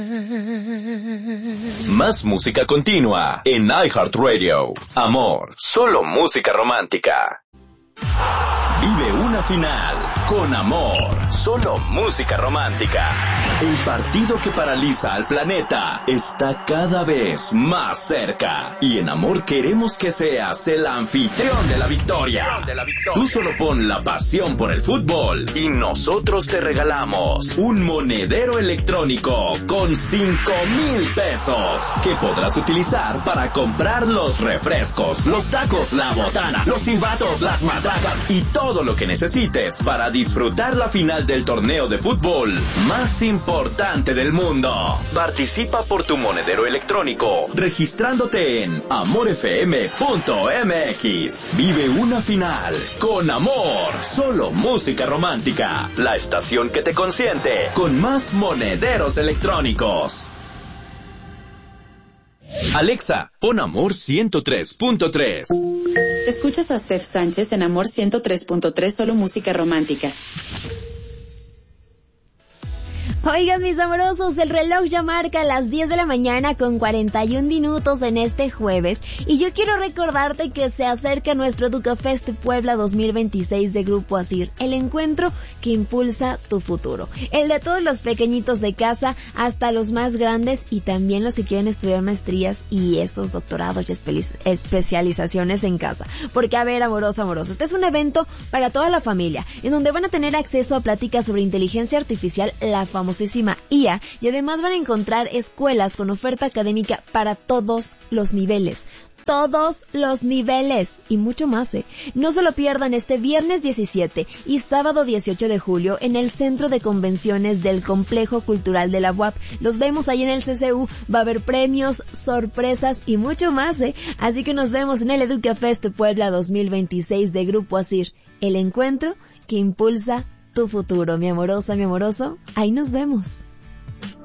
Más música continua en iHeartRadio. Amor, solo música romántica. Vive una final con Amor, solo música romántica. El partido que paraliza al planeta está cada vez más cerca. Y en Amor queremos que seas el anfitrión de la victoria. Tú solo pon la pasión por el fútbol y nosotros te regalamos un monedero electrónico con 5,000 pesos que podrás utilizar para comprar los refrescos, los tacos, la botana, los silbatos, las matracas y todo lo que necesites para disfrutar la final del torneo de fútbol más importante del mundo. Participa por tu monedero electrónico registrándote en amorfm.mx. Vive una final con Amor, solo música romántica. La estación que te consiente con más monederos electrónicos. Alexa, pon Amor 103.3. Escuchas a Steph Sánchez en Amor 103.3, solo música romántica. Oigan, mis amorosos, el reloj ya marca las 10 de la mañana con 41 minutos en este jueves y yo quiero recordarte que se acerca nuestro EducaFest Puebla 2026 de Grupo Asir, el encuentro que impulsa tu futuro. El de todos los pequeñitos de casa hasta los más grandes y también los que quieren estudiar maestrías y estos doctorados y especializaciones en casa. Porque a ver, amoroso, este es un evento para toda la familia en donde van a tener acceso a pláticas sobre inteligencia artificial, la famosísima IA, y además van a encontrar escuelas con oferta académica para todos los niveles y mucho más. No se lo pierdan este viernes 17 y sábado 18 de julio en el Centro de Convenciones del Complejo Cultural de la UAP. Los vemos ahí en el CCU, va a haber premios, sorpresas y mucho más. Así que nos vemos en el EducaFest Puebla 2026 de Grupo Asir, el encuentro que impulsa tu futuro. Mi amorosa, mi amoroso, ahí nos vemos.